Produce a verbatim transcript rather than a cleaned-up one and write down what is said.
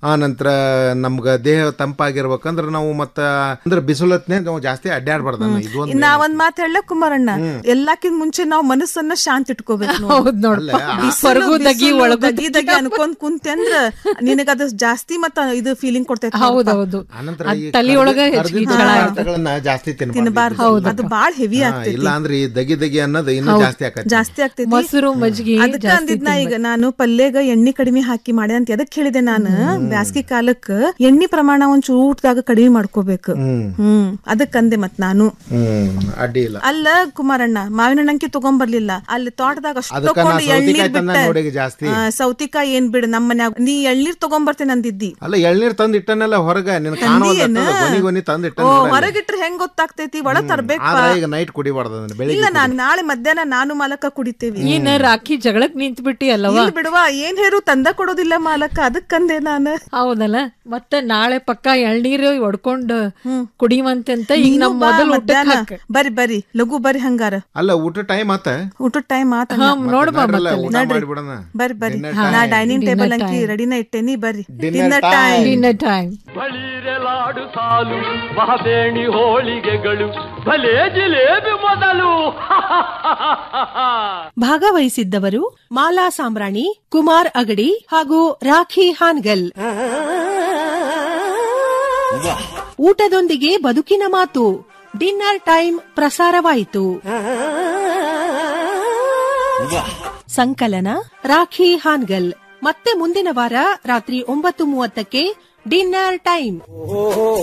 ಆ ನಂತರ ನಮ್ಗ ದೇಹ ತಂಪಾಗಿರ್ಬೇಕಂದ್ರ ನಾವು ಮತ್ತ ಅಂದ್ರೆ ಬಿಸಿಲತ್ನೇ ನಾವು ಜಾಸ್ತಿ ಅಡ್ಡಾಡ್ಬಾರ್ದ. ಇದು ನಾ ಒಂದ್ ಮಾತು ಹೇಳ ಕುಮಾರಣ್ಣ, ಎಲ್ಲಕ್ಕಿಂತ ಮುಂಚೆ ನಾವು ಮನಸ್ಸನ್ನ ಶಾಂತ ಇಟ್ಕೋಬೇಕು. ದಗಿ ದಗಿ ಅನ್ಕೊಂಡ್ ಕುಂತೆ ಅಂದ್ರ ನಿನಗದ ಜಾಸ್ತಿ ಮತ್ತ ಇದು ಫೀಲಿಂಗ್ ಕೊಡ್ತೈತಿ. ಹೌದೌದು, ತಲೆಯೊಳಗ ಜಾಸ್ತಿ ತಿನ್ನಬಾರ್ದು, ಅದು ಬಾಳ ಹೆವಿ ಆಗ್ತೈತಿ. ಇಲ್ಲ ಅಂದ್ರೆ ಈ ದಗಿ ದಗಿ ಅನ್ನೋದು ಇನ್ನೂ ಜಾಸ್ತಿ ಆಕತಿ, ಜಾಸ್ತಿ ಆಗ್ತೈತಿ. ಮೊಸರು ಮಜ್ಜಿಗೆ ಅದಕ್ಕ ಅಂದಿದ್ನ ಈಗ ನಾನು ಪಲ್ಯಗ ಎಣ್ಣೆ ಕಡಿಮೆ ಹಾಕಿ ಮಾಡೆ ಅಂತ ಎದಕ್ ಹೇಳಿದೆ ನಾನು, ಬ್ಯಾಸ್ಗಿ ಕಾಲಕ್ಕ ಎಣ್ಣಿ ಪ್ರಮಾಣ ಒಂದ್ ಊಟದಾಗ ಕಡಿಮೆ ಮಾಡ್ಕೋಬೇಕು. ಹ್ಮ್ ಅದಕ್ ಅಂದೆ ಮತ್ ನಾನು. ಅಡ್ಡಿ ಇಲ್ಲ. ಅಲ್ಲ ಕುಮಾರಣ್ಣ, ಮಾವಿನ ಹಣ್ಣಂಕಿ ತಗೊಂಬರ್ಲಿಲ್ಲ, ಅಲ್ಲಿ ತೋಟದಾಗ ಅಷ್ಟೊಂದು ಎಳ್ನೀರ್ ಬಿಟ್ಟ ಜಾಸ್ತಿ ಸೌತಿಕಾಯಿ ಏನ್ ಬಿಡ ನಮ್ಮ ಮನ್ಯಾಗ ನೀ ಎಳ್ನೀರ್ ತಗೊಂಬರ್ತೇನೆ ಅಂದಿದ್ದಿ. ಅಲ್ಲ ಎಳ್ನೀರ್ ತಂದ್ ಇಟ್ಟನೆಲ್ಲ ಹೊರಗ ಹೊರಗಿಟ್ರೆ ಹೆಂಗ್ ಗೊತ್ತಾಗ್ತೈತಿ, ಒಳಗ್ ತರ್ಬೇಕು. ಈಗ ನೈಟ್ ಕುಡಿಬಾರ್ದು. ಇಲ್ಲ ನಾನ್ ನಾಳೆ ಮಧ್ಯಾಹ್ನ ನಾನು ಮಾಲಕ ಕುಡಿತೇವಿ. ಏನ ರಾಖಿ ಜಗಳಕ್ ನಿಂತ್ ಬಿಟ್ಟಿ ಅಲ್ಲವಾ? ಬಿಡುವ, ಏನ್ ಹೇರು ತಂದ ಕೊಡೋದಿಲ್ಲ ಮಾಲಕ, ಅದಕ್ಕಂದೆ ನಾನು. ಹೌದಲ್ಲ, ಮತ್ತೆ ನಾಳೆ ಪಕ್ಕ ಎಳ್ನೀರು ಹೊಡ್ಕೊಂಡು ಕುಡಿಯುವಂತೆ ಅಂತ ಈಗ ನಮ್ ಮೊದಲು ಬರಿ ಬರಿ ಲಘು ಬರಿ ಹಂಗಾರ. ಅಲ್ಲ ಊಟ ಟೈಮ್ ಆತ, ಊಟ ಟೈಮ್ ಆತ ನೋಡ್ಬಾ. ಬರಿ ಬರಿ, ನಾ ಡೈನಿಂಗ್ ಟೇಬಲ್ ಅಂಕಿ ರೆಡಿನ ಇಟ್ಟೇನಿ, ಬರ್ರಿ. ಡಿನ್ನರ್ ಟೈಮ್ ಡಿನ್ನರ್ ಟೈಮ್ ಬಳಿರೆಲಾಡು ಸಾಲು ಮಹಬೇಣಿ ಹೋಳಿಗೆಗಳು ಭಲೇ ಜಿಲೇಬಿ ಮೊದಲು. ಭಾಗವಹಿಸಿದ್ದವರು ಮಾಲಾ ಸಾಂಬ್ರಾಣಿ, ಕುಮಾರ್ ಅಗಡಿ ಹಾಗೂ ರಾಖಿ ಹಾನ್ಗಲ್. ಊಟದೊಂದಿಗೆ ಬದುಕಿನ ಮಾತು ಡಿನ್ನರ್ ಟೈಮ್ ಪ್ರಸಾರವಾಯಿತು. ಸಂಕಲನ ರಾಖಿ ಹಾನ್ಗಲ್. ಮತ್ತೆ ಮುಂದಿನ ವಾರ ರಾತ್ರಿ ಒಂಬತ್ತು ಮೂವತ್ತಕ್ಕೆ ಡಿನ್ನರ್ ಟೈಮ್.